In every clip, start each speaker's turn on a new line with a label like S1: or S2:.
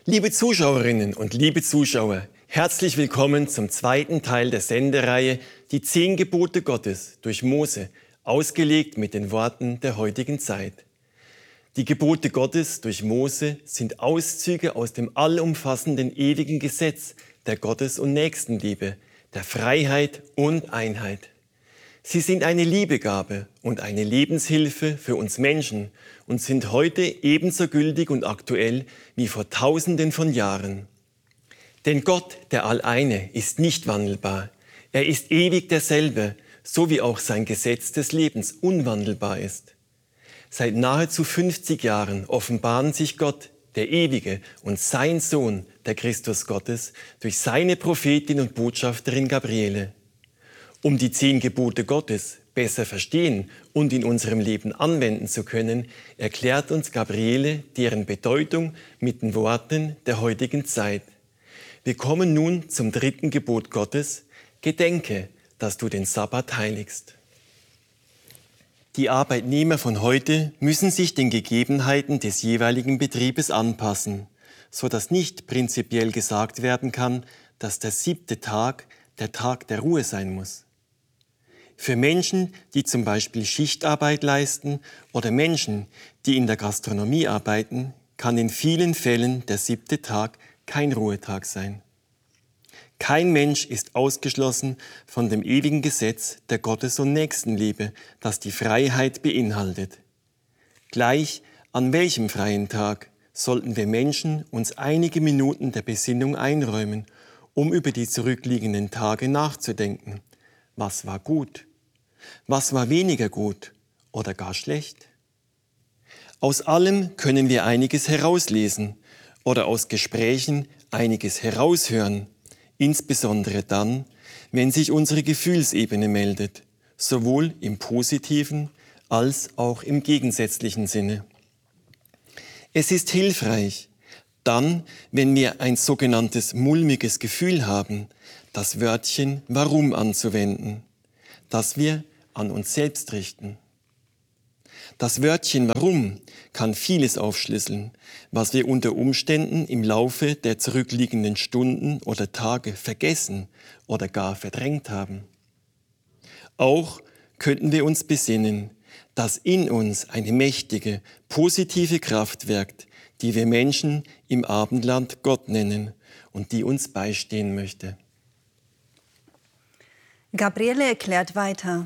S1: Liebe Zuschauerinnen und liebe Zuschauer, herzlich willkommen zum zweiten Teil der Sendereihe Die 10 Gebote Gottes durch Mose, ausgelegt mit den Worten der heutigen Zeit. Die Gebote Gottes durch Mose sind Auszüge aus dem allumfassenden ewigen Gesetz der Gottes- und Nächstenliebe, der Freiheit und Einheit. Sie sind eine Liebegabe und eine Lebenshilfe für uns Menschen und sind heute ebenso gültig und aktuell wie vor Tausenden von Jahren. Denn Gott, der Alleine, ist nicht wandelbar. Er ist ewig derselbe, so wie auch sein Gesetz des Lebens unwandelbar ist. Seit nahezu 50 Jahren offenbaren sich Gott, der Ewige, und sein Sohn, der Christus Gottes, durch seine Prophetin und Botschafterin Gabriele. Um die 10 Gebote Gottes besser verstehen und in unserem Leben anwenden zu können, erklärt uns Gabriele deren Bedeutung mit den Worten der heutigen Zeit. Wir kommen nun zum 3. Gebot Gottes: Gedenke, dass du den Sabbat heiligst. Die Arbeitnehmer von heute müssen sich den Gegebenheiten des jeweiligen Betriebes anpassen, sodass nicht prinzipiell gesagt werden kann, dass der 7. Tag der Tag der Ruhe sein muss. Für Menschen, die zum Beispiel Schichtarbeit leisten oder Menschen, die in der Gastronomie arbeiten, kann in vielen Fällen der 7. Tag kein Ruhetag sein. Kein Mensch ist ausgeschlossen von dem ewigen Gesetz der Gottes- und Nächstenliebe, das die Freiheit beinhaltet. Gleich an welchem freien Tag sollten wir Menschen uns einige Minuten der Besinnung einräumen, um über die zurückliegenden Tage nachzudenken. Was war gut? Was war weniger gut oder gar schlecht? Aus allem können wir einiges herauslesen oder aus Gesprächen einiges heraushören, insbesondere dann, wenn sich unsere Gefühlsebene meldet, sowohl im positiven als auch im gegensätzlichen Sinne. Es ist hilfreich, dann, wenn wir ein sogenanntes mulmiges Gefühl haben, das Wörtchen Warum anzuwenden, das wir an uns selbst richten. Das Wörtchen Warum kann vieles aufschlüsseln, was wir unter Umständen im Laufe der zurückliegenden Stunden oder Tage vergessen oder gar verdrängt haben. Auch könnten wir uns besinnen, dass in uns eine mächtige, positive Kraft wirkt, die wir Menschen im Abendland Gott nennen und die uns beistehen möchte.
S2: Gabriele erklärt weiter: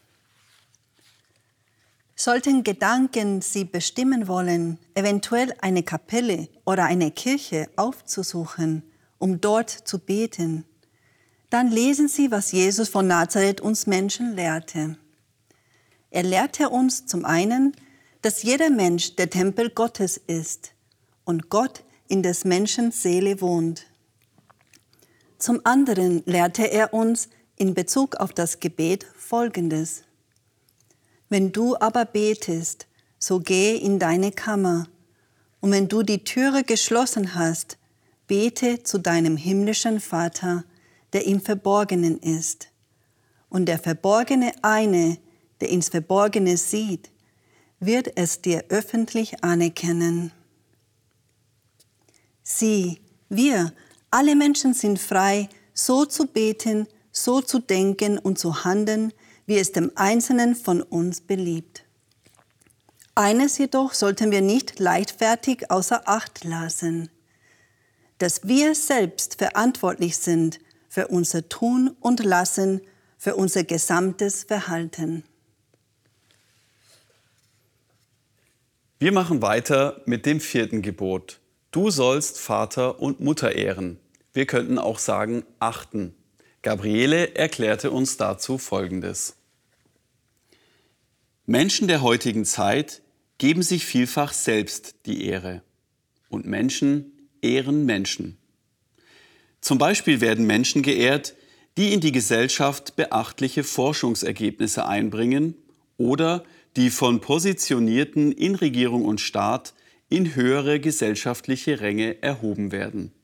S2: Sollten Gedanken Sie bestimmen wollen, eventuell eine Kapelle oder eine Kirche aufzusuchen, um dort zu beten, dann lesen Sie, was Jesus von Nazareth uns Menschen lehrte. Er lehrte uns zum einen, dass jeder Mensch der Tempel Gottes ist und Gott in des Menschen Seele wohnt. Zum anderen lehrte er uns in Bezug auf das Gebet Folgendes: Wenn du aber betest, so gehe in deine Kammer, und wenn du die Türe geschlossen hast, bete zu deinem himmlischen Vater, der im Verborgenen ist. Und der Verborgene eine, der ins Verborgene sieht, wird es dir öffentlich anerkennen. Sieh, wir, alle Menschen sind frei, so zu beten, so zu denken und zu handeln, wie es dem Einzelnen von uns beliebt. Eines jedoch sollten wir nicht leichtfertig außer Acht lassen: dass wir selbst verantwortlich sind für unser Tun und Lassen, für unser gesamtes Verhalten.
S3: Wir machen weiter mit dem 4. Gebot. Du sollst Vater und Mutter ehren. Wir könnten auch sagen, achten. Gabriele erklärte uns dazu Folgendes: Menschen der heutigen Zeit geben sich vielfach selbst die Ehre. Und Menschen ehren Menschen. Zum Beispiel werden Menschen geehrt, die in die Gesellschaft beachtliche Forschungsergebnisse einbringen oder die von Positionierten in Regierung und Staat in höhere gesellschaftliche Ränge erhoben werden.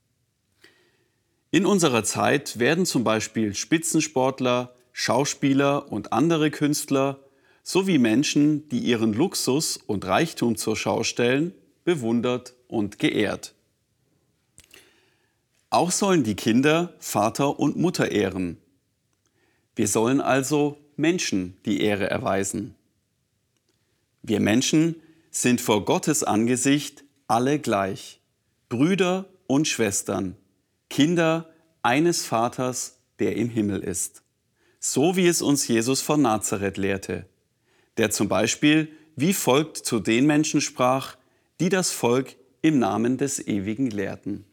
S3: In unserer Zeit werden zum Beispiel Spitzensportler, Schauspieler und andere Künstler sowie Menschen, die ihren Luxus und Reichtum zur Schau stellen, bewundert und geehrt. Auch sollen die Kinder Vater und Mutter ehren. Wir sollen also Menschen die Ehre erweisen. Wir Menschen sind vor Gottes Angesicht alle gleich, Brüder und Schwestern, Kinder eines Vaters, der im Himmel ist. So wie es uns Jesus von Nazareth lehrte, der zum Beispiel wie folgt zu den Menschen sprach, die das Volk im Namen des Ewigen lehrten.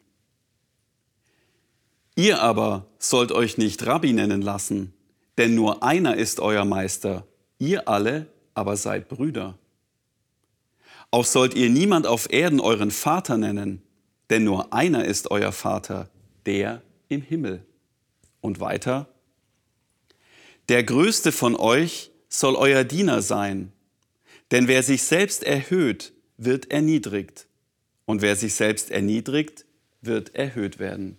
S3: Ihr aber sollt euch nicht Rabbi nennen lassen, denn nur einer ist euer Meister, ihr alle aber seid Brüder. Auch sollt ihr niemand auf Erden euren Vater nennen, denn nur einer ist euer Vater, der im Himmel. Und weiter: Der Größte von euch soll euer Diener sein, denn wer sich selbst erhöht, wird erniedrigt, und wer sich selbst erniedrigt, wird erhöht werden.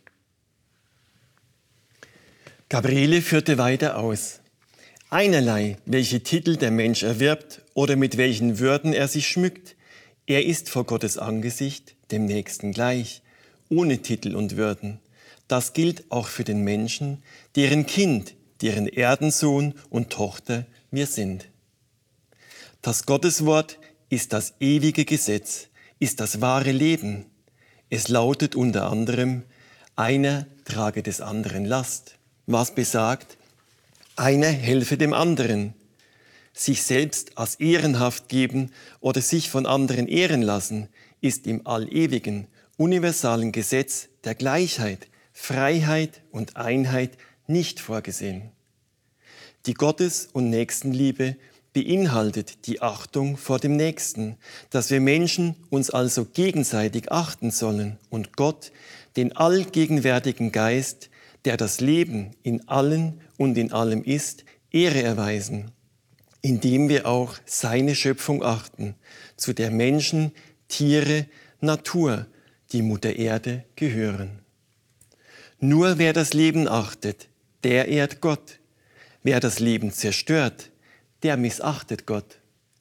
S1: Gabriele führte weiter aus. Einerlei, welche Titel der Mensch erwirbt oder mit welchen Würden er sich schmückt, er ist vor Gottes Angesicht dem Nächsten gleich, ohne Titel und Würden. Das gilt auch für den Menschen, deren Kind, deren Erdensohn und Tochter wir sind. Das Gotteswort ist das ewige Gesetz, ist das wahre Leben. Es lautet unter anderem: Einer trage des anderen Last. Was besagt: Einer helfe dem anderen. Sich selbst als ehrenhaft geben oder sich von anderen ehren lassen, ist im allewigen, universalen Gesetz der Gleichheit, Freiheit und Einheit nicht vorgesehen. Die Gottes- und Nächstenliebe beinhaltet die Achtung vor dem Nächsten, dass wir Menschen uns also gegenseitig achten sollen und Gott, den allgegenwärtigen Geist, der das Leben in allen und in allem ist, Ehre erweisen, indem wir auch seine Schöpfung achten, zu der Menschen, Tiere, Natur, die Mutter Erde gehören. Nur wer das Leben achtet, der ehrt Gott. Wer das Leben zerstört, der missachtet Gott.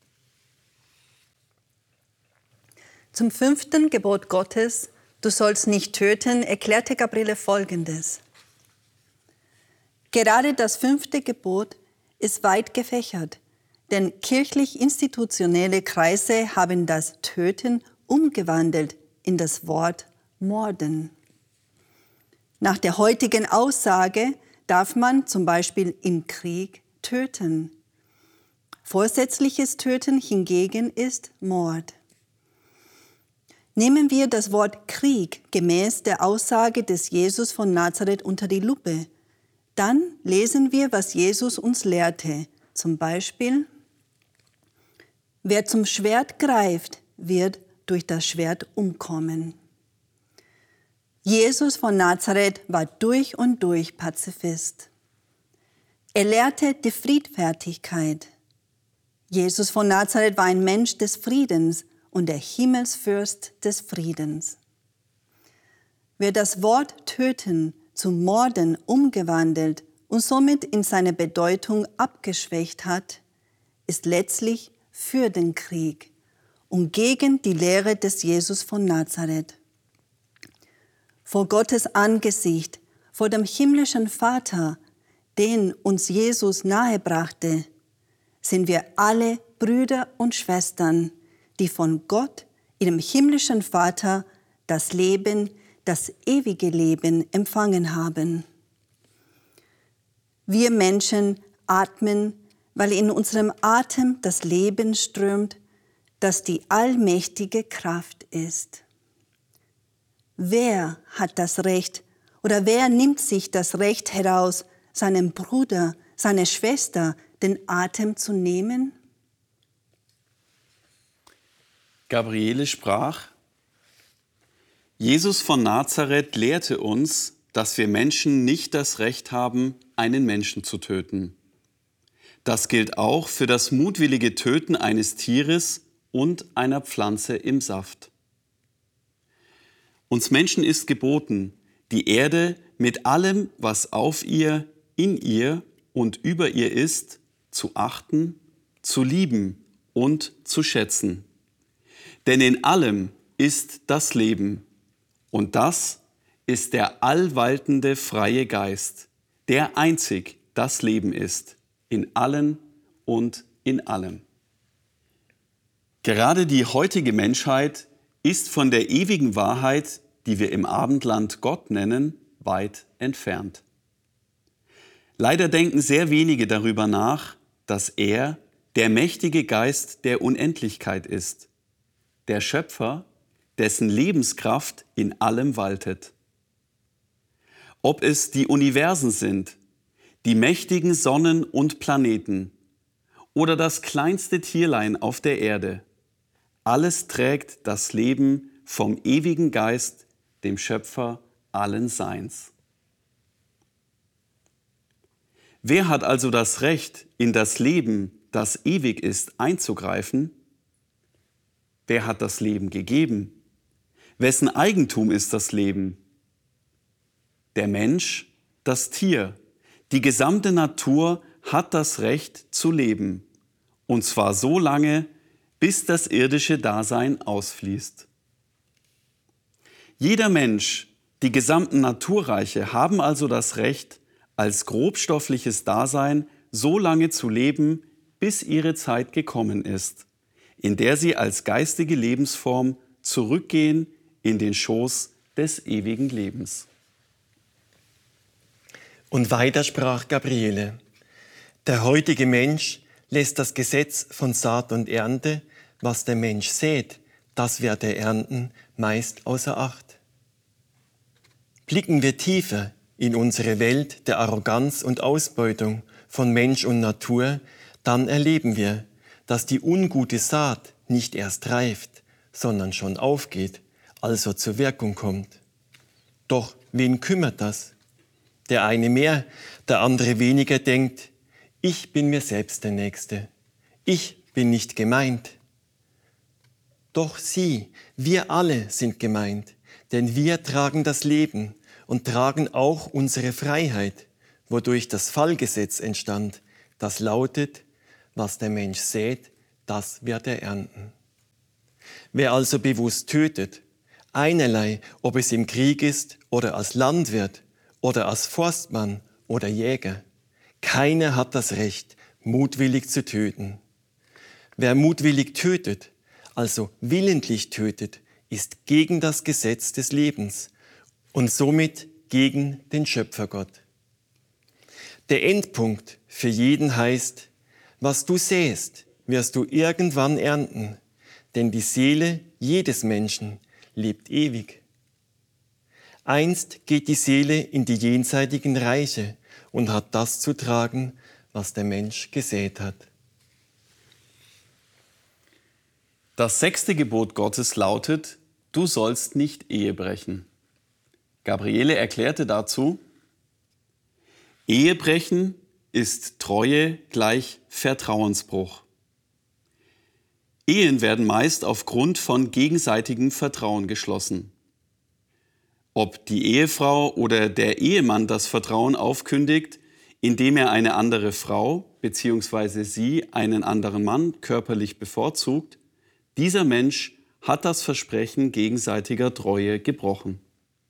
S2: Zum 5. Gebot Gottes, du sollst nicht töten, erklärte Gabriele Folgendes. Gerade das 5. Gebot ist weit gefächert, denn kirchlich-institutionelle Kreise haben das Töten umgewandelt in das Wort Morden. Nach der heutigen Aussage darf man zum Beispiel im Krieg töten. Vorsätzliches Töten hingegen ist Mord. Nehmen wir das Wort Krieg gemäß der Aussage des Jesus von Nazareth unter die Lupe. Dann lesen wir, was Jesus uns lehrte. Zum Beispiel: Wer zum Schwert greift, wird durch das Schwert umkommen. Jesus von Nazareth war durch und durch Pazifist. Er lehrte die Friedfertigkeit. Jesus von Nazareth war ein Mensch des Friedens und der Himmelsfürst des Friedens. Wer das Wort töten zu Morden umgewandelt und somit in seiner Bedeutung abgeschwächt hat, ist letztlich für den Krieg und gegen die Lehre des Jesus von Nazareth. Vor Gottes Angesicht, vor dem himmlischen Vater, den uns Jesus nahebrachte, sind wir alle Brüder und Schwestern, die von Gott, ihrem himmlischen Vater, das Leben, das ewige Leben empfangen haben. Wir Menschen atmen, weil in unserem Atem das Leben strömt, das die allmächtige Kraft ist. Wer hat das Recht oder wer nimmt sich das Recht heraus, seinem Bruder, seiner Schwester den Atem zu nehmen?
S3: Gabriele sprach: Jesus von Nazareth lehrte uns, dass wir Menschen nicht das Recht haben, einen Menschen zu töten. Das gilt auch für das mutwillige Töten eines Tieres und einer Pflanze im Saft. Uns Menschen ist geboten, die Erde mit allem, was auf ihr, in ihr und über ihr ist, zu achten, zu lieben und zu schätzen. Denn in allem ist das Leben, und das ist der allwaltende freie Geist, der einzig das Leben ist, in allen und in allem. Gerade die heutige Menschheit ist von der ewigen Wahrheit, die wir im Abendland Gott nennen, weit entfernt. Leider denken sehr wenige darüber nach, dass er der mächtige Geist der Unendlichkeit ist, der Schöpfer, dessen Lebenskraft in allem waltet. Ob es die Universen sind, die mächtigen Sonnen und Planeten oder das kleinste Tierlein auf der Erde, alles trägt das Leben vom ewigen Geist, dem Schöpfer allen Seins. Wer hat also das Recht, in das Leben, das ewig ist, einzugreifen? Wer hat das Leben gegeben? Wessen Eigentum ist das Leben? Der Mensch, das Tier, die gesamte Natur hat das Recht zu leben. Und zwar so lange, bis das irdische Dasein ausfließt. Jeder Mensch, die gesamten Naturreiche haben also das Recht, als grobstoffliches Dasein so lange zu leben, bis ihre Zeit gekommen ist, in der sie als geistige Lebensform zurückgehen in den Schoß des ewigen Lebens.
S1: Und weiter sprach Gabriele: Der heutige Mensch lässt das Gesetz von Saat und Ernte, was der Mensch sät, das wird er ernten, meist außer Acht. Blicken wir tiefer in unsere Welt der Arroganz und Ausbeutung von Mensch und Natur, dann erleben wir, dass die ungute Saat nicht erst reift, sondern schon aufgeht, also zur Wirkung kommt. Doch wen kümmert das? Der eine mehr, der andere weniger denkt, ich bin mir selbst der Nächste, ich bin nicht gemeint. Doch Sie, wir alle sind gemeint, denn wir tragen das Leben und tragen auch unsere Freiheit, wodurch das Fallgesetz entstand, das lautet, was der Mensch sät, das wird er ernten. Wer also bewusst tötet, einerlei, ob es im Krieg ist oder als Landwirt oder als Forstmann oder Jäger, keiner hat das Recht, mutwillig zu töten. Wer mutwillig tötet, also willentlich tötet, ist gegen das Gesetz des Lebens und somit gegen den Schöpfergott. Der Endpunkt für jeden heißt, was du säst, wirst du irgendwann ernten, denn die Seele jedes Menschen lebt ewig. Einst geht die Seele in die jenseitigen Reiche und hat das zu tragen, was der Mensch gesät hat.
S3: Das 6. Gebot Gottes lautet, du sollst nicht Ehe brechen. Gabriele erklärte dazu, Ehebrechen ist Treue gleich Vertrauensbruch. Ehen werden meist aufgrund von gegenseitigem Vertrauen geschlossen. Ob die Ehefrau oder der Ehemann das Vertrauen aufkündigt, indem er eine andere Frau bzw. sie einen anderen Mann körperlich bevorzugt, dieser Mensch hat das Versprechen gegenseitiger Treue gebrochen.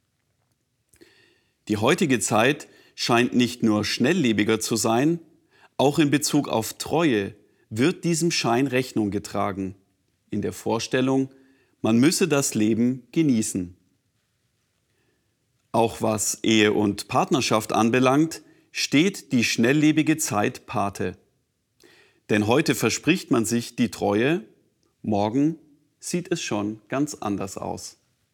S3: Die heutige Zeit scheint nicht nur schnelllebiger zu sein, auch in Bezug auf Treue wird diesem Schein Rechnung getragen, in der Vorstellung, man müsse das Leben genießen. Auch was Ehe und Partnerschaft anbelangt, steht die schnelllebige Zeit Pate. Denn heute verspricht man sich die Treue, morgen sieht es schon ganz anders aus.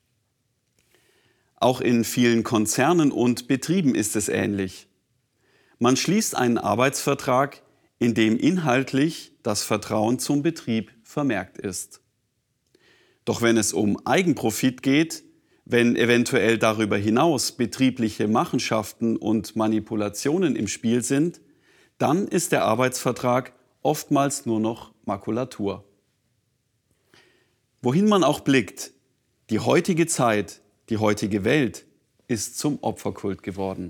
S3: Auch in vielen Konzernen und Betrieben ist es ähnlich. Man schließt einen Arbeitsvertrag, in dem inhaltlich das Vertrauen zum Betrieb vermerkt ist. Doch wenn es um Eigenprofit geht, wenn eventuell darüber hinaus betriebliche Machenschaften und Manipulationen im Spiel sind, dann ist der Arbeitsvertrag oftmals nur noch Makulatur. Wohin man auch blickt, die heutige Zeit, die heutige Welt ist zum Opferkult geworden.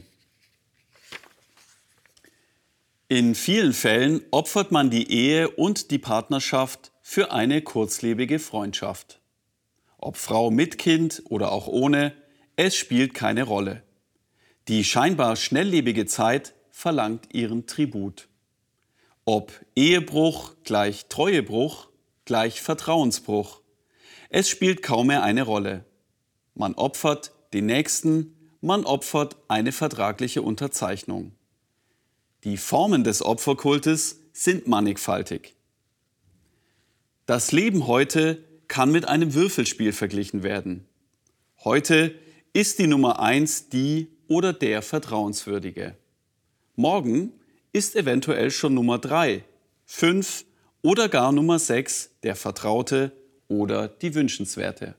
S3: In vielen Fällen opfert man die Ehe und die Partnerschaft für eine kurzlebige Freundschaft. Ob Frau mit Kind oder auch ohne, es spielt keine Rolle. Die scheinbar schnelllebige Zeit verlangt ihren Tribut. Ob Ehebruch gleich Treuebruch, gleich Vertrauensbruch. Es spielt kaum mehr eine Rolle. Man opfert den Nächsten, man opfert eine vertragliche Unterzeichnung. Die Formen des Opferkultes sind mannigfaltig. Das Leben heute kann mit einem Würfelspiel verglichen werden. Heute ist die Nummer 1 die oder der Vertrauenswürdige. Morgen ist eventuell schon Nummer 3, 5 oder gar Nummer 6 der Vertraute oder die Wünschenswerte.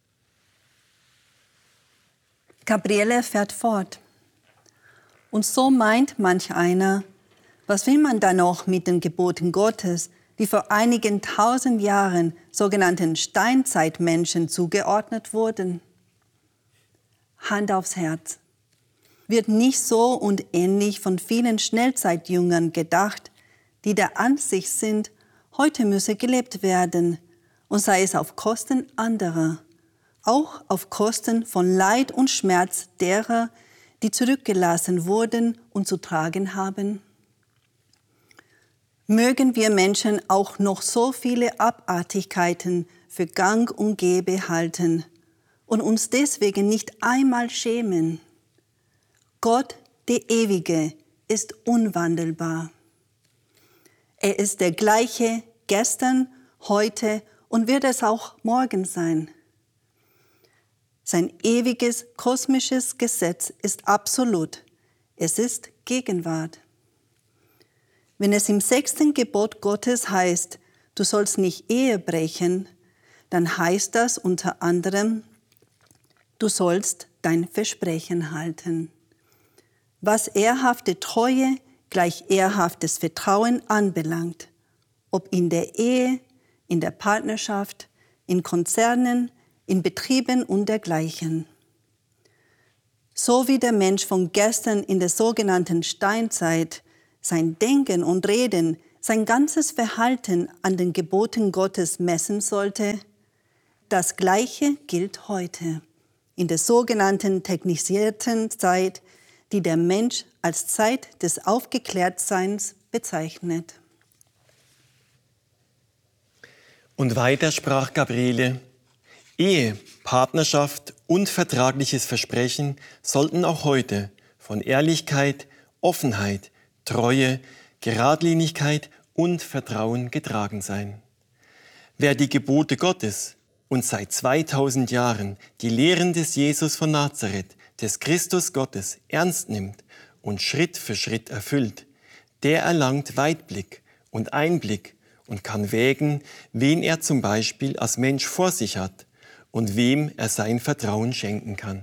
S2: Gabriele fährt fort. Und so meint manch einer, was will man da noch mit den Geboten Gottes, die vor einigen 1000 Jahren sogenannten Steinzeitmenschen zugeordnet wurden? Hand aufs Herz. Wird nicht so und ähnlich von vielen Schnellzeitjüngern gedacht, die der Ansicht sind, heute müsse gelebt werden, und sei es auf Kosten anderer, auch auf Kosten von Leid und Schmerz derer, die zurückgelassen wurden und zu tragen haben? Mögen wir Menschen auch noch so viele Abartigkeiten für gang und gäbe halten und uns deswegen nicht einmal schämen. Gott, der Ewige, ist unwandelbar. Er ist der gleiche gestern, heute und wird es auch morgen sein. Sein ewiges kosmisches Gesetz ist absolut. Es ist Gegenwart. Wenn es im 6. Gebot Gottes heißt, du sollst nicht Ehe brechen, dann heißt das unter anderem, du sollst dein Versprechen halten. Was ehrhafte Treue gleich ehrhaftes Vertrauen anbelangt, ob in der Ehe, in der Partnerschaft, in Konzernen, in Betrieben und dergleichen. So wie der Mensch von gestern in der sogenannten Steinzeit sein Denken und Reden, sein ganzes Verhalten an den Geboten Gottes messen sollte, das Gleiche gilt heute, in der sogenannten technisierten Zeit, die der Mensch als Zeit des Aufgeklärtseins bezeichnet.
S1: Und weiter sprach Gabriele: Ehe, Partnerschaft und vertragliches Versprechen sollten auch heute von Ehrlichkeit, Offenheit, Treue, Geradlinigkeit und Vertrauen getragen sein. Wer die Gebote Gottes und seit 2000 Jahren die Lehren des Jesus von Nazareth, des Christus Gottes, ernst nimmt und Schritt für Schritt erfüllt, der erlangt Weitblick und Einblick und kann wägen, wen er zum Beispiel als Mensch vor sich hat und wem er sein Vertrauen schenken kann.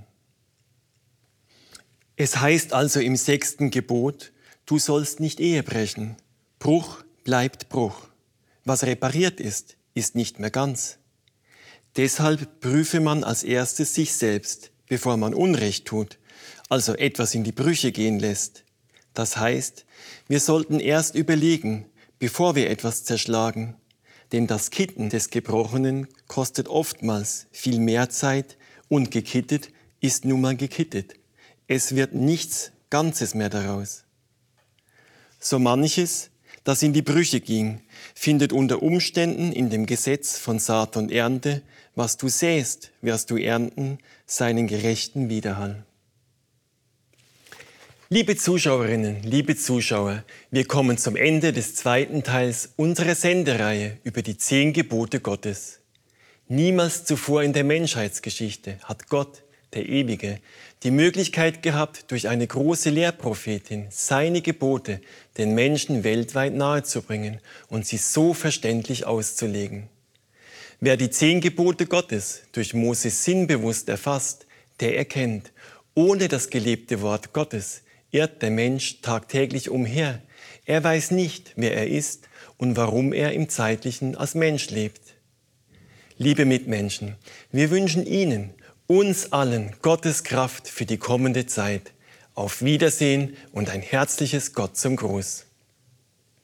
S1: Es heißt also im 6. Gebot, du sollst nicht Ehe brechen. Bruch bleibt Bruch. Was repariert ist, ist nicht mehr ganz. Deshalb prüfe man als erstes sich selbst, bevor man Unrecht tut, also etwas in die Brüche gehen lässt. Das heißt, wir sollten erst überlegen, bevor wir etwas zerschlagen, denn das Kitten des Gebrochenen kostet oftmals viel mehr Zeit und gekittet ist nun mal gekittet. Es wird nichts Ganzes mehr daraus. So manches, das in die Brüche ging, findet unter Umständen in dem Gesetz von Saat und Ernte, was du säst, wirst du ernten, seinen gerechten Widerhall. Liebe Zuschauerinnen, liebe Zuschauer, wir kommen zum Ende des 2. Teils unserer Sendereihe über die 10 Gebote Gottes. Niemals zuvor in der Menschheitsgeschichte hat Gott, der Ewige, die Möglichkeit gehabt, durch eine große Lehrprophetin seine Gebote den Menschen weltweit nahezubringen und sie so verständlich auszulegen. Wer die 10 Gebote Gottes durch Mose sinnbewusst erfasst, der erkennt, ohne das gelebte Wort Gottes irrt der Mensch tagtäglich umher. Er weiß nicht, wer er ist und warum er im Zeitlichen als Mensch lebt. Liebe Mitmenschen, wir wünschen Ihnen, uns allen Gottes Kraft für die kommende Zeit. Auf Wiedersehen und ein herzliches Gott zum Gruß.